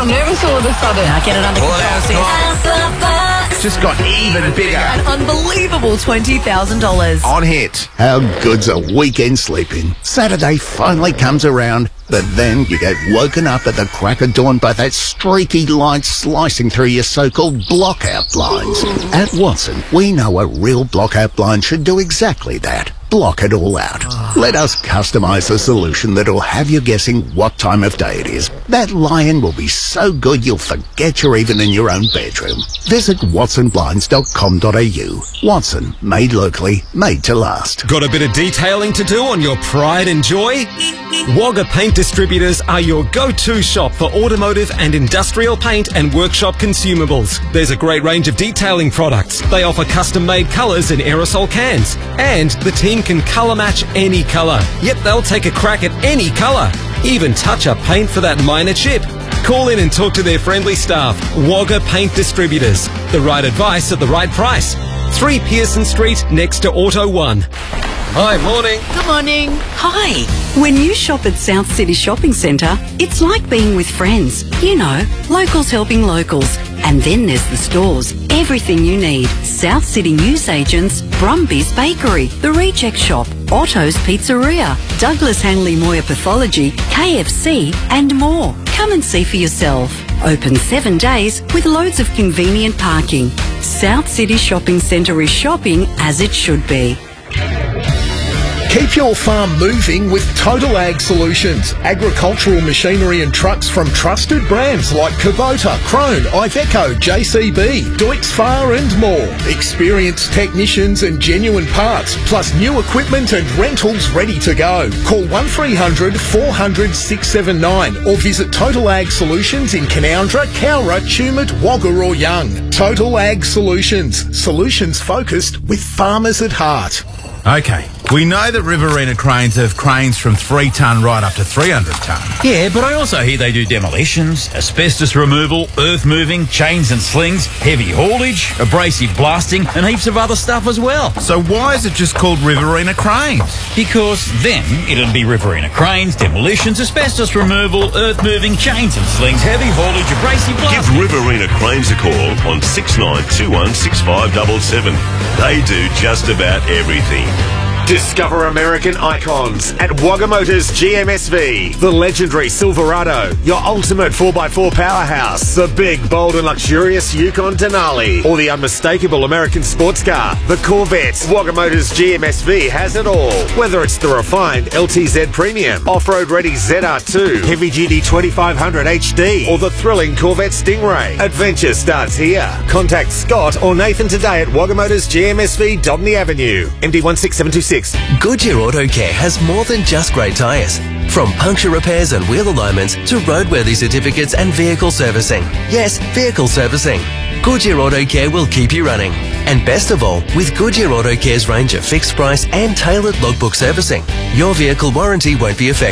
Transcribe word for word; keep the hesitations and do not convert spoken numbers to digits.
I'm nervous all of a sudden. Now get it under control. It's just got even bigger. An unbelievable twenty thousand dollars. On Hit. How good's a weekend sleeping? Saturday finally comes around, but then you get woken up at the crack of dawn by that streaky light slicing through your so-called blockout blinds. At Watson, we know a real blockout blind should do exactly that. Block it all out. Let us customise a solution that'll have you guessing what time of day it is. That lie-in will be so good you'll forget you're even in your own bedroom. Visit watson blinds dot com dot a u. Watson, made locally, made to last. Got a bit of detailing to do on your pride and joy? Wagga Paint Distributors are your go-to shop for automotive and industrial paint and workshop consumables. There's a great range of detailing products. They offer custom-made colours in aerosol cans, and the team can colour match any colour. Yep, they'll take a crack at any colour. Even touch-up paint for that minor chip. Call in and talk to their friendly staff. Wagga Paint Distributors. The right advice at the right price. three Pearson Street, next to Auto One. Hi, morning. Good morning. Hi. When you shop at South City Shopping Centre, it's like being with friends. You know, locals helping locals. And then there's the stores. Everything you need. South City Newsagents, Brumby's Bakery, The Reject Shop, Otto's Pizzeria, Douglas Hanley Moyer Pathology, K F C, and more. Come and see for yourself. Open seven days with loads of convenient parking. South City Shopping Centre is shopping as it should be. Keep your farm moving with Total Ag Solutions. Agricultural machinery and trucks from trusted brands like Kubota, Krone, Iveco, J C B, Deutz-Fahr and more. Experienced technicians and genuine parts, plus new equipment and rentals ready to go. Call one three hundred four hundred six seven nine or visit Total Ag Solutions in Canoundra, Cowra, Tumut, Wagga or Young. Total Ag Solutions. Solutions focused with farmers at heart. Okay, we know that Riverina Cranes have cranes from three tonne right up to three hundred tonne. Yeah, but I also hear they do demolitions, asbestos removal, earth moving, chains and slings, heavy haulage, abrasive blasting, and heaps of other stuff as well. So why is it just called Riverina Cranes? Because then it'd be Riverina Cranes, demolitions, asbestos removal, earth moving, chains and slings, heavy haulage, abrasive blasting. Give Riverina Cranes a call on six nine two one six five seven seven. They do just about everything. Discover American icons at Wagga Motors G M S V. The legendary Silverado, your ultimate four by four powerhouse. The big, bold and luxurious Yukon Denali. Or the unmistakable American sports car, the Corvette. Wagga Motors G M S V has it all. Whether it's the refined L T Z Premium, off-road ready Z R two, heavy-duty twenty-five hundred H D, or the thrilling Corvette Stingray. Adventure starts here. Contact Scott or Nathan today at Wagga Motors G M S V, Dobney Avenue. M D one six seven two six. Goodyear Auto Care has more than just great tyres. From puncture repairs and wheel alignments to roadworthy certificates and vehicle servicing. Yes, vehicle servicing. Goodyear Auto Care will keep you running. And best of all, with Goodyear Auto Care's range of fixed price and tailored logbook servicing, your vehicle warranty won't be affected.